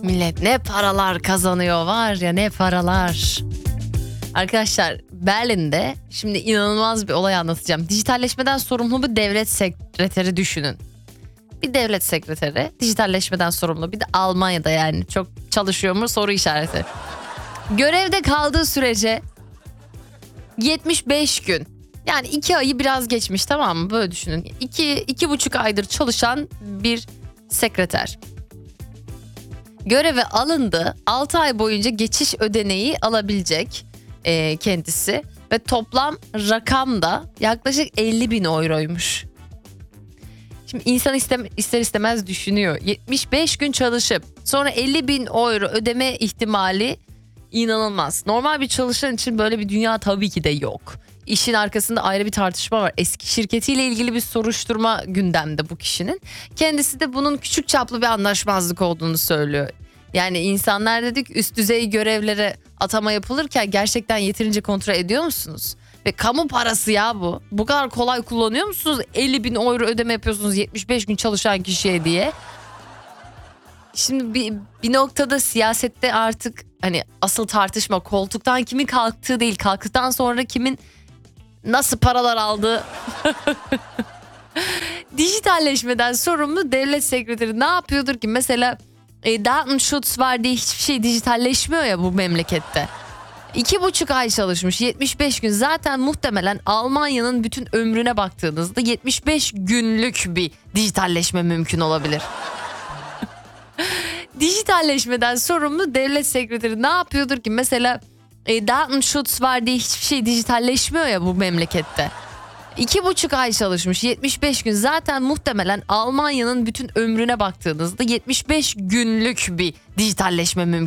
Millet ne paralar kazanıyor var ya, ne paralar. Arkadaşlar, Berlin'de şimdi inanılmaz bir olay anlatacağım. Dijitalleşmeden sorumlu bir devlet sekreteri düşünün. Bir devlet sekreteri dijitalleşmeden sorumlu, bir de Almanya'da, yani çok çalışıyor mu soru işareti. Görevde kaldığı sürece 75 gün, yani 2 ayı biraz geçmiş, tamam mı, böyle düşünün. 2,5 aydır çalışan bir sekreter. Göreve alındı, 6 ay boyunca geçiş ödeneği alabilecek kendisi ve toplam rakam da yaklaşık 50.000 euroymuş. Şimdi insan ister istemez düşünüyor. 75 gün çalışıp sonra 50.000 euro ödeme ihtimali inanılmaz. Normal bir çalışan için böyle bir dünya tabii ki de yok. İşin arkasında ayrı bir tartışma var. Eski şirketiyle ilgili bir soruşturma gündemde bu kişinin. Kendisi de bunun küçük çaplı bir anlaşmazlık olduğunu söylüyor. Yani insanlar dedik, üst düzey görevlere atama yapılırken gerçekten yeterince kontrol ediyor musunuz? Ve kamu parası ya bu. Bu kadar kolay kullanıyor musunuz? 50.000 euro ödeme yapıyorsunuz 75 gün çalışan kişiye diye. Şimdi bir noktada siyasette artık hani asıl tartışma koltuktan kimin kalktığı değil, kalktıktan sonra kimin nasıl paralar aldığı. Dijitalleşmeden sorumlu devlet sekreteri ne yapıyordur ki? Mesela Datenschutz var diye hiçbir şey dijitalleşmiyor ya bu memlekette. 2,5 ay çalışmış, 75 gün, zaten muhtemelen Almanya'nın bütün ömrüne baktığınızda 75 günlük bir dijitalleşme mümkün olabilir. Dijitalleşmeden sorumlu devlet sekreteri ne yapıyordur ki? Mesela Datenschutz var diye hiçbir şey dijitalleşmiyor ya bu memlekette. 2,5 ay çalışmış, 75 gün, zaten muhtemelen Almanya'nın bütün ömrüne baktığınızda 75 günlük bir dijitalleşme mümkün.